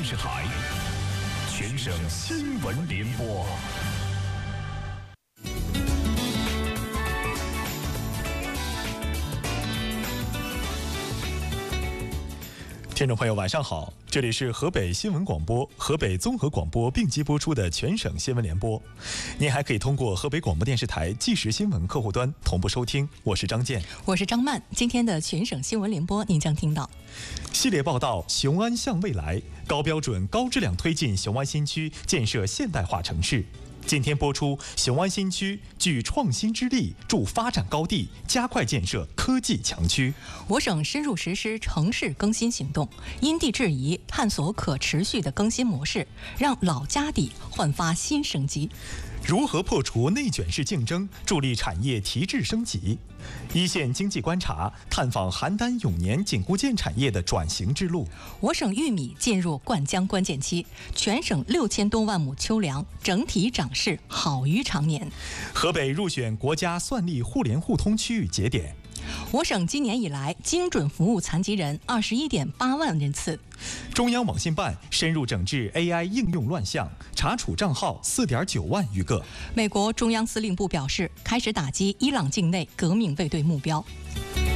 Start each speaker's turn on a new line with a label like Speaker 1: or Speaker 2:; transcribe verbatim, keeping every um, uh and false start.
Speaker 1: 视台，全省新闻联播。听众朋友，晚上好，这里是河北新闻广播、河北综合广播并机播出的全省新闻联播。您还可以通过河北广播电视台即时新闻客户端同步收听。我是张健，
Speaker 2: 我是张曼。今天的全省新闻联播，您将听到
Speaker 1: 系列报道：雄安向未来，高标准、高质量推进雄安新区建设现代化城市。今天播出，雄安新区聚创新之力，筑发展高地，加快建设科技强区。
Speaker 2: 我省深入实施城市更新行动，因地制宜探索可持续的更新模式，让老家底焕发新生机。
Speaker 1: 如何破除内卷式竞争，助力产业提质升级？一线经济观察探访邯郸永年紧固件产业的转型之路。
Speaker 2: 我省玉米进入灌浆关键期，全省六千多万亩秋粮整体涨势好于常年。
Speaker 1: 河北入选国家算力互联互通区域节点。
Speaker 2: 我省今年以来精准服务残疾人二十一点八万人次。
Speaker 1: 中央网信办深入整治 A I 应用乱象，查处账号四点九万余个。
Speaker 2: 美国中央司令部表示，开始打击伊朗境内革命卫队目标。